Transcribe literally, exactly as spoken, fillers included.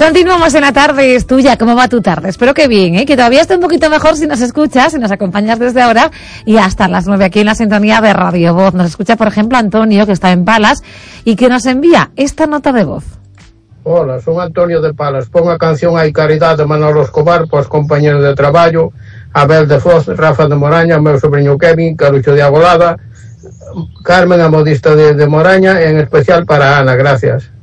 Continuamos en la tarde, es tuya. ¿Cómo va tu tarde? Espero que bien, ¿eh? Que todavía esté un poquito mejor si nos escuchas, si nos acompañas desde ahora y hasta las nueve aquí en la sintonía de Radio Voz. Nos escucha, por ejemplo, Antonio, que está en Palas y que nos envía esta nota de voz. Hola, son Antonio de Palas. Pon a canción Hai Caridade de Manolo Escobar para os compañeros de traballo, Abel de Foz, Rafa de Moraña, meu sobrinho Kevin, Carucho de Agolada, Carmen, a modista de, de Moraña, e en especial para Ana. Gracias.